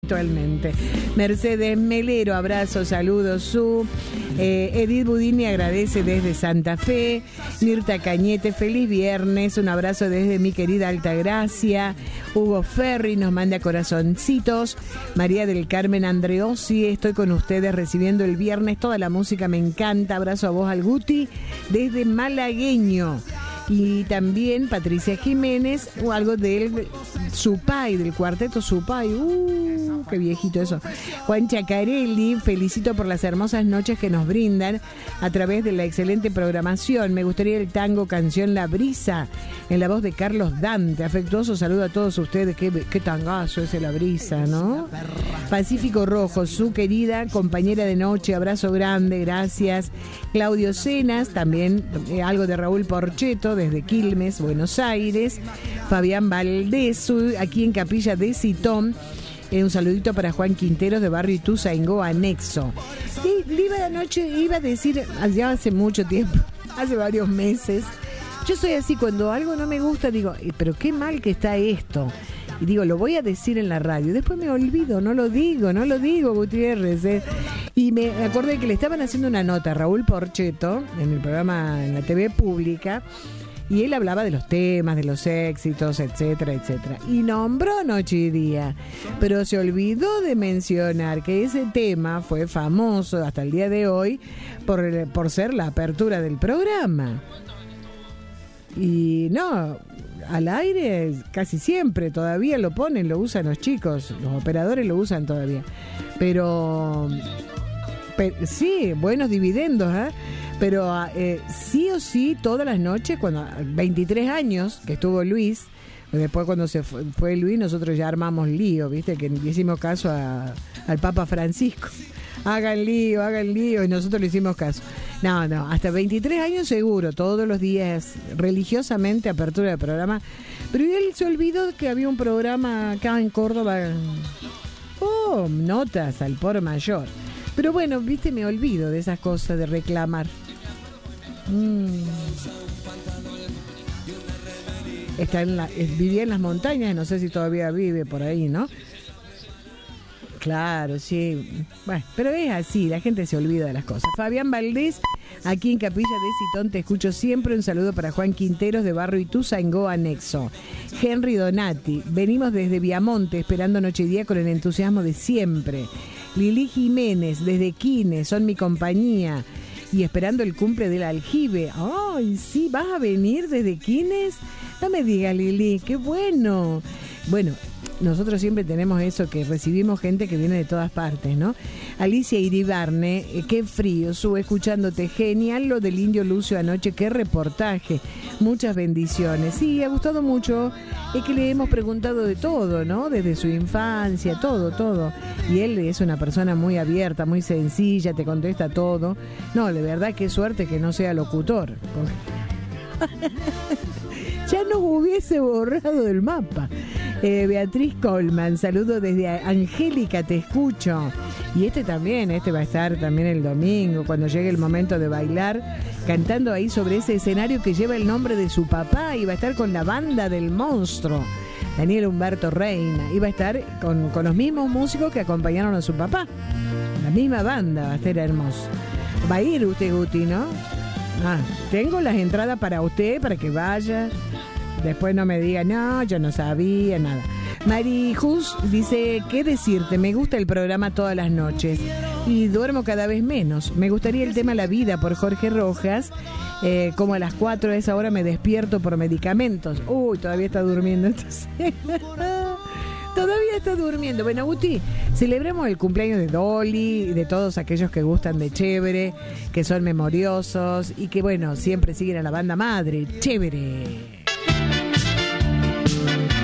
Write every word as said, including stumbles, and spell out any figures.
actualmente. Mercedes Melero, abrazo, saludos, su. Eh, Edith Budini agradece desde Santa Fe. Mirta Cañete, feliz viernes, un abrazo desde mi querida Altagracia. Hugo Ferri nos manda corazoncitos. María del Carmen Andreossi, estoy con ustedes recibiendo el viernes, toda la música me encanta, abrazo a vos al Guti desde Malagueño. Y también Patricia Jiménez, o algo del Supay, del cuarteto Supay. Uh, qué viejito eso. Juan Chacarelli, felicito por las hermosas noches que nos brindan a través de la excelente programación. Me gustaría el tango canción La Brisa, en la voz de Carlos Dante. Afectuoso saludo a todos ustedes. Qué, qué tangazo ese La Brisa, ¿no? Pacífico Rojo, su querida compañera de noche, abrazo grande, gracias. Claudio Cenas, también eh, algo de Raúl Porcheto, desde Quilmes, Buenos Aires. Fabián Valdés, aquí en Capilla de Citón. Eh, un saludito para Juan Quinteros de Barrio Ituzaingó, anexo. Sí, iba anoche, iba a decir, ya hace mucho tiempo, hace varios meses, yo soy así, cuando algo no me gusta, digo, pero qué mal que está esto. Y digo, lo voy a decir en la radio. Después me olvido, no lo digo, no lo digo, Gutiérrez. ¿eh? Y me acordé que le estaban haciendo una nota a Raúl Porcheto en el programa, en la T V pública, y él hablaba de los temas, de los éxitos, etcétera, etcétera. Y nombró Noche y Día, pero se olvidó de mencionar que ese tema fue famoso hasta el día de hoy por, por ser la apertura del programa. Y no, al aire casi siempre, todavía lo ponen, lo usan los chicos, los operadores lo usan todavía. Pero, pero sí, buenos dividendos, ¿eh? Pero eh, sí o sí, todas las noches, cuando veintitrés años que estuvo Luis, después cuando se fue, fue Luis, nosotros ya armamos lío, ¿viste? Que le hicimos caso a, al Papa Francisco. Hagan lío, hagan lío, y nosotros le hicimos caso. No, no, hasta veintitrés años seguro, todos los días, religiosamente, apertura del programa. Pero él se olvidó que había un programa acá en Córdoba. Oh, notas al por mayor. Pero bueno, viste, me olvido de esas cosas de reclamar. Mm. Está en la, vivía en las montañas, no sé si todavía vive por ahí, ¿no? Claro, sí. Bueno, pero es así, la gente se olvida de las cosas. Fabián Valdés, aquí en Capilla de Citón, te escucho siempre. Un saludo para Juan Quinteros de Barrio Ituzaingó, anexo. Henry Donati, venimos desde Viamonte esperando Noche y Día con el entusiasmo de siempre. Lili Jiménez, desde Quines, son mi compañía. Y esperando el cumple del aljibe. ¡Ay, sí! ¿Vas a venir desde Quines? No me digas, Lili, qué bueno. Bueno, nosotros siempre tenemos eso, que recibimos gente que viene de todas partes, ¿no? Alicia Iribarne, eh, qué frío, sube escuchándote, genial lo del Indio Lucio anoche, qué reportaje, muchas bendiciones. Sí, ha gustado mucho, es que le hemos preguntado de todo, ¿no? Desde su infancia, todo, todo. Y él es una persona muy abierta, muy sencilla, te contesta todo. No, de verdad, qué suerte que no sea locutor. Ya nos hubiese borrado del mapa. Eh, Beatriz Coleman, saludo desde Angélica, te escucho. Y este también, este va a estar también el domingo, cuando llegue el momento de bailar, cantando ahí sobre ese escenario que lleva el nombre de su papá, y va a estar con la banda del monstruo, Daniel Humberto Reina, y va a estar con, con los mismos músicos que acompañaron a su papá. La misma banda, va a estar hermoso. Va a ir usted, Guti, ¿no? Ah, tengo las entradas para usted, para que vaya. Después no me diga, no, yo no sabía nada. Mari Jus dice, ¿qué decirte? Me gusta el programa todas las noches y duermo cada vez menos. Me gustaría el tema La Vida por Jorge Rojas. Eh, como a las cuatro de esa hora me despierto por medicamentos. Uy, todavía está durmiendo. Entonces. Todavía está durmiendo. Bueno, Guti, celebremos el cumpleaños de Dolly y de todos aquellos que gustan de Chévere, que son memoriosos y que, bueno, siempre siguen a la banda madre. Chévere.